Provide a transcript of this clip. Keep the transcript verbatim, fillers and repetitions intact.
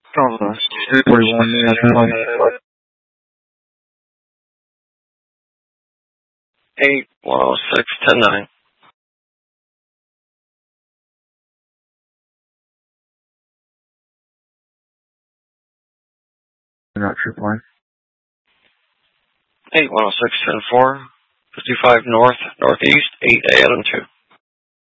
Delta, two forty-one, eight one oh six, ten nine. not true point. eight one oh six, ten four, fifty-five north, northeast, eight Adam two.